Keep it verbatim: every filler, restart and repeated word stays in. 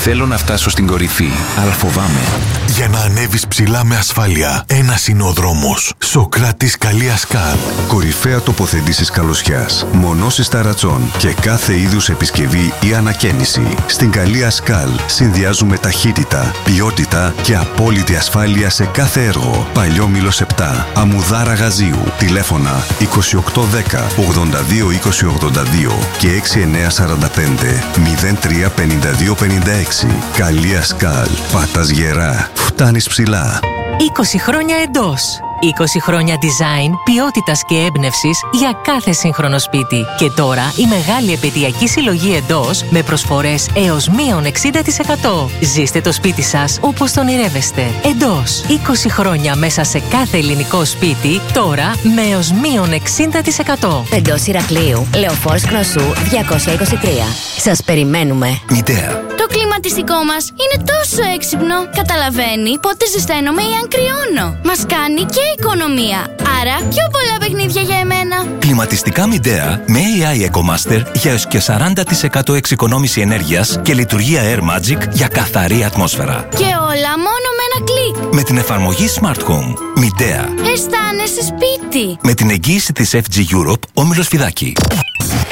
Θέλω να φτάσω στην κορυφή, αλλά φοβάμαι. Για να ανέβεις ψηλά με ασφάλεια, ένας είναι ο δρόμος. Σοκράτης Καλίας Καλ. Κορυφαία τοποθέτηση καλωσιάς, μονώσεις ταρατσών και κάθε είδους επισκευή ή ανακαίνιση. Στην Καλίας Καλ συνδυάζουμε ταχύτητα, ποιότητα και απόλυτη ασφάλεια σε κάθε έργο. Παλιόμηλος επτά, Αμμουδάρα Γαζίου. Τηλέφωνα είκοσι οκτώ δέκα ογδόντα δύο είκοσι ογδόντα δύο και έξι εννιά σαράντα πέντε μηδέν τρία πενήντα δύο πενήντα έξι. Καλίας Καλ. Πατάς γερά. Φτάνεις ψηλά. είκοσι χρόνια εντός. είκοσι χρόνια design, ποιότητας και έμπνευσης για κάθε σύγχρονο σπίτι. Και τώρα η μεγάλη επαιτειακή συλλογή εντός με προσφορές έως μείον εξήντα τοις εκατό. Ζήστε το σπίτι σας όπως τον ονειρεύεστε. Εντός. είκοσι χρόνια μέσα σε κάθε ελληνικό σπίτι, τώρα με έως μείον εξήντα τοις εκατό. Εντός Ηρακλείου, Λεωφόρος Κροσσού διακόσια είκοσι τρία. Σας περιμένουμε. Μητέα. Το κλιματιστικό μας είναι τόσο έξυπνο. Καταλαβαίνει πότε ζεσταίνομαι ή αν κρυώνω. Μας κάνει και οικονομία. Άρα πιο πολλά παιχνίδια για εμένα. Κλιματιστικά Midea με έι άι EcoMaster για έως και σαράντα τοις εκατό εξοικονόμηση ενέργειας και λειτουργία Air Magic για καθαρή ατμόσφαιρα. Και όλα μόνο με ένα κλικ. Με την εφαρμογή Smart Home. Midea. Αισθάνεσαι σπίτι. Με την εγγύηση της εφ τζι Europe, Όμιλος Φιδάκη.